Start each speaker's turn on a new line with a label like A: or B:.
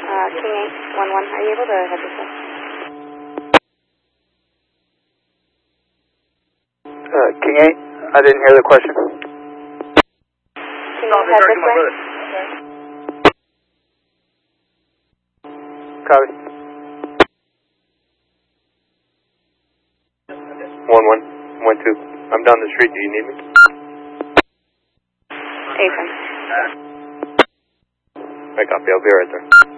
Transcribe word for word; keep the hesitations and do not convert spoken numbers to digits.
A: Uh, King eight one one, are you able to head this way?
B: Uh, King eight, I didn't hear the question.
A: Can you head this way?
B: Copy. One one, one two. I'm down the street. Do you need me?
A: Ethan.
B: I copy. I'll be right there.